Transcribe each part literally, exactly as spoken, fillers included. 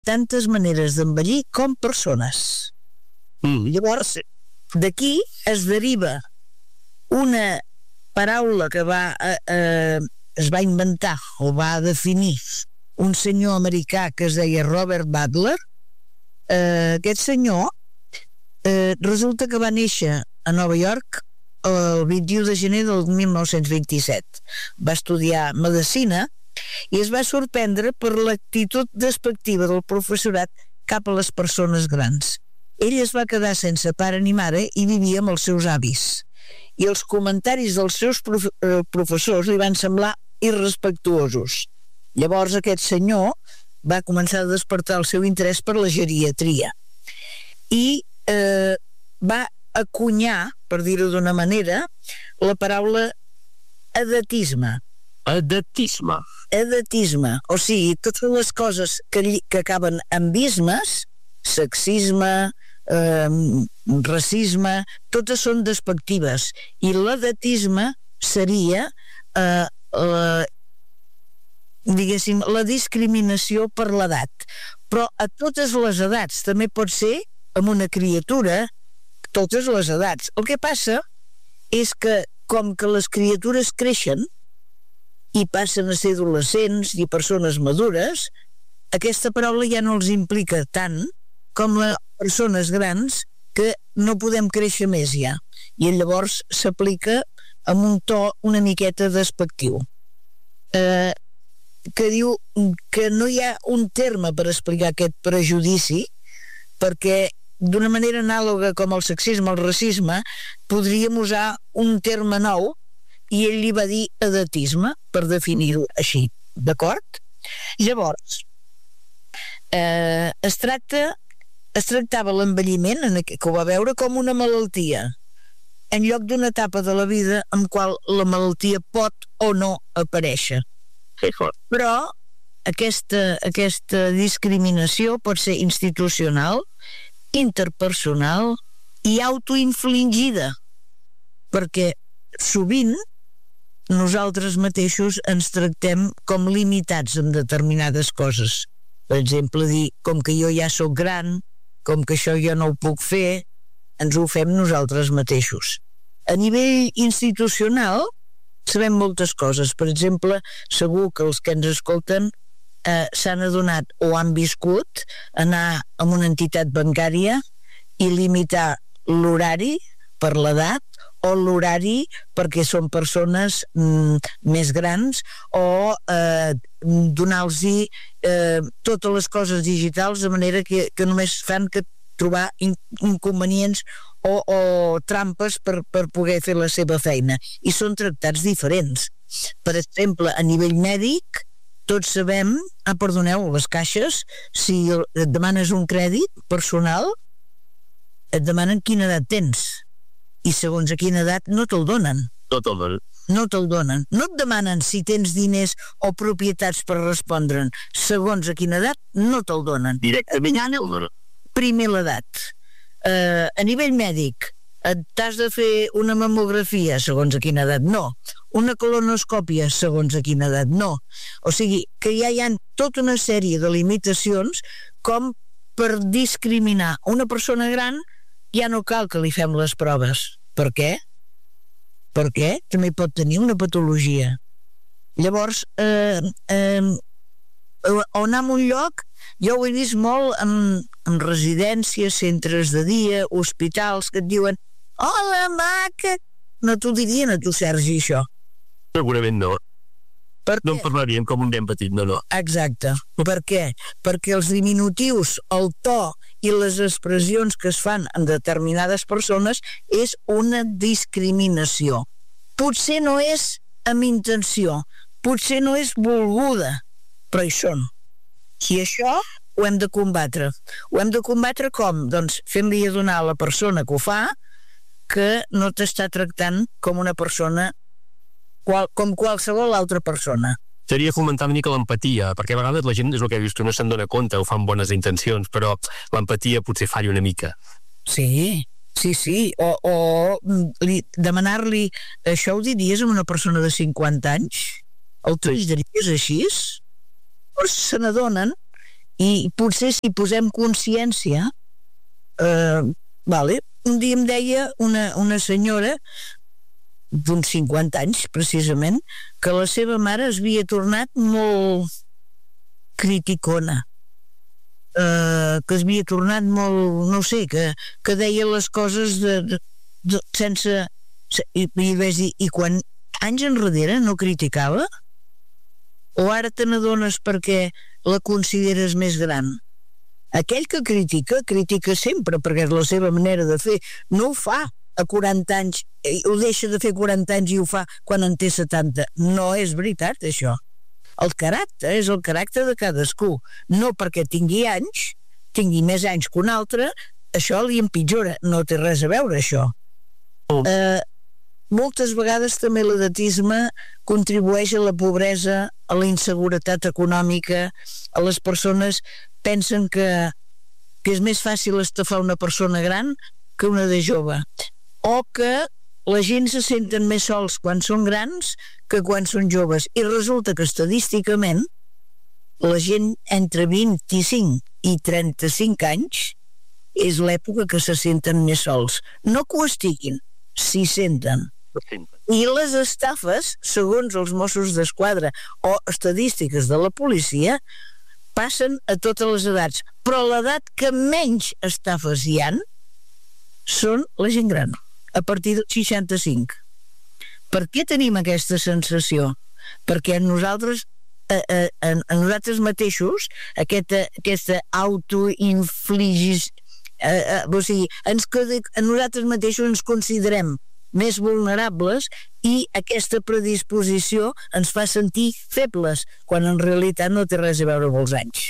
tantes maneres d'envellir com persones. Mm. Llavors, d'aquí es deriva una paraula que va, eh, eh, es va inventar o va definir un senyor americà que es deia Robert Butler. Eh, aquest senyor eh, resulta que va néixer a Nova York el vint-i-u de gener del mil nou-cents vint-i-set. Va estudiar medicina i es va sorprendre per l'actitud despectiva del professorat cap a les persones grans. Ell es va quedar sense pare ni mare i vivia amb els seus avis. I els comentaris dels seus prof eh, professors li van semblar irrespectuosos. Llavors aquest senyor va començar a despertar el seu interès per la geriatria i eh, va acunyar, per dir-ho d'una manera, la paraula edatisme. Edatisme. Edatisme, o sigui, totes les coses que, que acaben amb ismes, sexisme, eh, racisme, totes són despectives, i l'edatisme seria eh, la, diguéssim, la discriminació per l'edat. Però a totes les edats, també pot ser amb una criatura, totes les edats. El que passa és que com que les criatures creixen i passen a ser adolescents i persones madures, aquesta paraula ja no els implica tant com les persones grans que no podem créixer més ja. I llavors s'aplica amb un to una miqueta despectiu. Eh, que diu que no hi ha un terme per explicar aquest prejudici, perquè d'una manera anàloga com el sexisme, el racisme, podríem usar un terme nou i ell li va dir edatisme, per definir-ho així, d'acord? Llavors, eh, es tracta, es tractava l'envelliment, que ho va veure, com una malaltia, en lloc d'una etapa de la vida en qual la malaltia pot o no aparèixer. Però aquesta, aquesta discriminació pot ser institucional, interpersonal i autoinfligida, perquè sovint nosaltres mateixos ens tractem com limitats en determinades coses. Per exemple, dir, com que jo ja sóc gran, com que això jo no ho puc fer, ens ho fem nosaltres mateixos. A nivell institucional sabem moltes coses. Per exemple, segur que els que ens escolten eh, s'han adonat o han viscut anar a una entitat bancària i limitar l'horari per l'edat o l'horari perquè són persones mm, més grans o eh, donar-los eh, totes les coses digitals de manera que, que només fan que trobar in inconvenients o, o trampes per, per poder fer la seva feina, i són tractats diferents. Per exemple, a nivell mèdic tots sabem, ah, perdoneu, les caixes, si et demanes un crèdit personal et demanen quina edat tens i segons a quina edat no te'l donen. No te'l donen. No te'l donen. No et demanen si tens diners o propietats per respondre'n. Segons a quina edat no te'l donen. Directament el donen. Primer l'edat. Uh, a nivell mèdic, t'has de fer una mamografia, segons a quina edat? No. Una colonoscòpia, segons a quina edat? No. O sigui, que ja hi ha tota una sèrie de limitacions com per discriminar una persona gran. Ja no cal que li fem les proves. Per què? Per què? També pot tenir una patologia. Llavors, eh, eh, o anar a un lloc, jo ho he vist molt en, en residències, centres de dia, hospitals, que et diuen hola, maca! No t'ho dirien a tu, Sergi, això. Segurament no. Per no què? en parlaríem com un nen petit, no, no. Exacte. Per què? Perquè els diminutius, el to i les expressions que es fan en determinades persones és una discriminació. Potser no és amb intenció, potser no és volguda, però hi són. I això ho hem de combatre. Ho hem de combatre com? Doncs fent-li adonar a la persona que ho fa que no t'està tractant com una persona qual, com qualsevol altra persona. Seria fomentar una mica l'empatia, perquè a vegades la gent és el que dius, tu no se'n dona compte, ho fan bones intencions, però l'empatia potser falla una mica. Sí, sí, sí. O, o demanar-li... Això ho diries a una persona de cinquanta anys? El trasllaries així? Però se n'adonen I potser si posem consciència, eh, vale, un dia em deia una, una senyora d'uns cinquanta anys, precisament, que la seva mare es havia tornat molt criticona, eh, que es havia tornat molt, no sé, que, que deia les coses de, de, de, sense... I, i, vaig dir, i quan anys enrere no criticava? O ara te n'adones perquè la consideres més gran? Aquell que critica, critica sempre, perquè és la seva manera de fer. No ho fa a quaranta anys, ho deixa de fer quaranta anys i ho fa quan en té setanta. No és veritat, això. El caràcter és el caràcter de cadascú. No perquè tingui anys, tingui més anys que un altre, això li empitjora. No té res a veure, això. Oh. Eh, moltes vegades també l'edatisme contribueix a la pobresa, a la inseguretat econòmica, a les persones pensen que, que és més fàcil estafar una persona gran que una de jove, o que la gent se senten més sols quan són grans que quan són joves, i resulta que estadísticament la gent entre vint-i-cinc i trenta-cinc anys és l'època que se senten més sols. No que ho estiguin, s'hi senten. I les estafes, segons els Mossos d'Esquadra o estadístiques de la policia, passen a totes les edats, però l'edat que menys estafes hi han són la gent gran, a partir dels seixanta-cinc. Per què tenim aquesta sensació? Perquè nosaltres a, a, a, a nosaltres mateixos aquesta, aquesta autoinfligis a, a, o sigui, ens, a nosaltres mateixos ens considerem més vulnerables i aquesta predisposició ens fa sentir febles, quan en realitat no té res a veure amb els anys.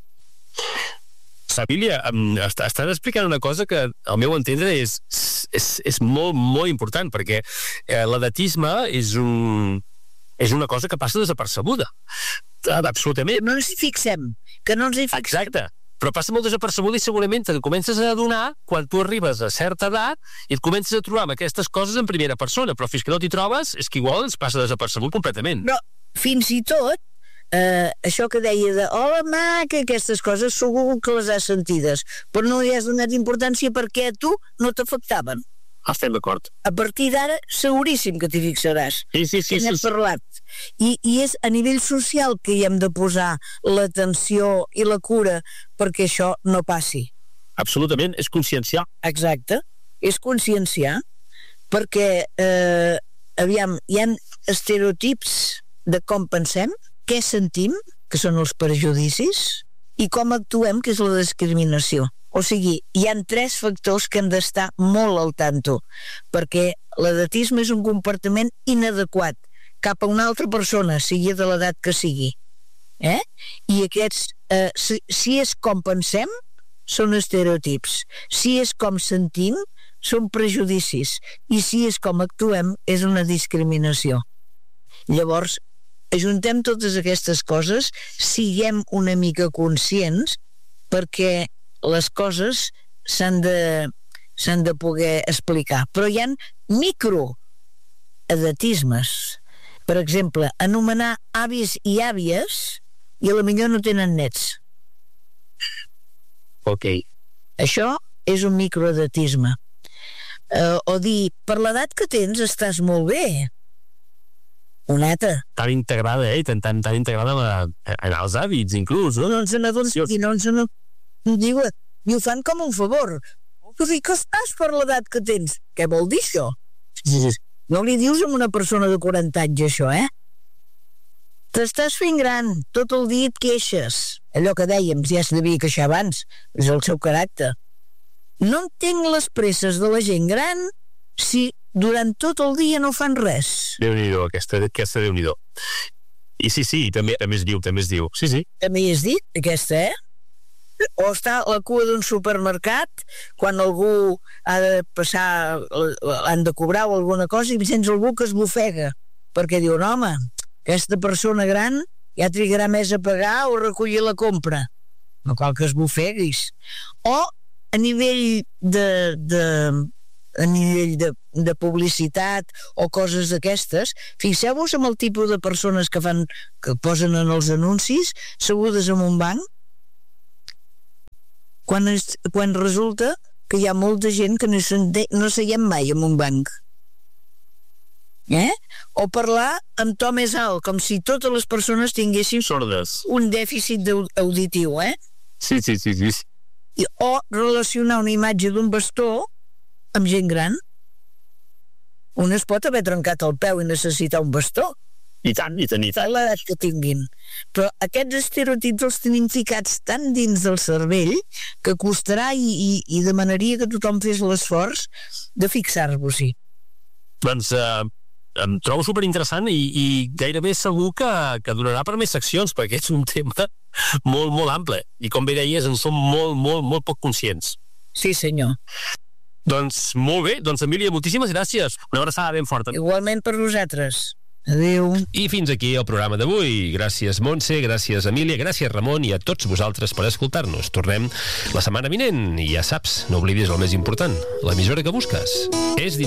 Sabília, estàs explicant una cosa que al meu entendre és, és, és molt, molt important, perquè eh, l'edatisme és, un, és una cosa que passa desapercebuda. Absolutament. No ens hi fixem, que no ens hi fixem. Exacte. Però passa molt desapercebuda i segurament te comences a adonar quan tu arribes a certa edat i et comences a trobar amb aquestes coses en primera persona, però fins que no t'hi trobes és que igual ens passa desapercebut completament. Però fins i tot eh, això que deia de hola maca, aquestes coses segur que les has sentides, però no hi has donat importància perquè a tu no t'afectaven. Ah, estem d'acord. A partir d'ara seguríssim que t'hi fixaràs. Sí, sí, sí. Que n'hem sí, parlat. I, I és a nivell social que hi hem de posar l'atenció i la cura perquè això no passi. Absolutament, és conscienciar. Exacte, és conscienciar, perquè eh, aviam, hi ha estereotips de com pensem, què sentim, que són els prejudicis, i com actuem, que és la discriminació. O sigui, hi ha tres factors que hem d'estar molt al tanto, perquè l'edatisme és un comportament inadequat cap a una altra persona, sigui de l'edat que sigui. Eh? I aquests, eh, si, si és com pensem, són estereotips. Si és com sentim, són prejudicis. I si és com actuem, és una discriminació. Llavors, ajuntem totes aquestes coses, siguem una mica conscients, perquè les coses s'han de, s'han de poder explicar. Però hi ha microedatismes. Per exemple, anomenar avis i àvies i a la millor no tenen nets. Ok. Això és un microedatisme. Uh, o dir, per l'edat que tens estàs molt bé. Una altra. Tan integrada, eh? Tan, tan, tan integrada en, la, en els hàbits, inclús, no? No ens n'adones i no ens n'adones. Diu, i ho fan com un favor. Tu dius que estàs per l'edat que tens. Què vol dir això? No li dius a una persona de quaranta anys això, eh? T'estàs fent gran, tot el dia et queixes. Allò que dèiem, ja es devia queixar abans, és el seu caràcter. No entenc les presses de la gent gran si durant tot el dia no fan res. Déu-n'hi-do, aquesta, aquesta Déu-n'hi-do. I sí, sí, també, també es diu, també es diu. Sí, sí. També hi has dit, aquesta, eh? O està a la cua d'un supermercat quan algú ha de passar, han de cobrar o alguna cosa i sents algú que es bufega perquè diu, no, home, aquesta persona gran ja trigarà més a pagar o a recollir la compra. No cal que es bufeguis. O a nivell de, de a nivell de, de publicitat o coses d'aquestes, fixeu-vos en el tipus de persones que fan, que posen en els anuncis segudes en un banc quan, es, quan resulta que hi ha molta gent que no, no seiem mai en un banc. Eh? O parlar amb to més alt, com si totes les persones tinguessin sordes, un dèficit auditiu, eh? Sí, sí, sí, sí. I, o relacionar una imatge d'un bastó amb gent gran. Un es pot haver trencat el peu i necessitar un bastó. I tant, i tant, i tant. L'edat que tinguin. Però aquests estereotips els tenim ficats tan dins del cervell que costarà i, i, i demanaria que tothom fes l'esforç de fixar-vos-hi. Doncs eh, em trobo superinteressant i, i gairebé segur que, que donarà per més seccions, perquè és un tema molt, molt ample. I com bé deies, en som molt, molt, molt poc conscients. Sí, senyor. Doncs molt bé, doncs Emília, moltíssimes gràcies. Una abraçada ben forta. Igualment per vosaltres. Adéu. I fins aquí el programa d'avui. Gràcies, Montse, gràcies, Emília, gràcies, Ramon, i a tots vosaltres per escoltar-nos. Tornem la setmana vinent i ja saps, no oblidis el més important, l'emissora que busques és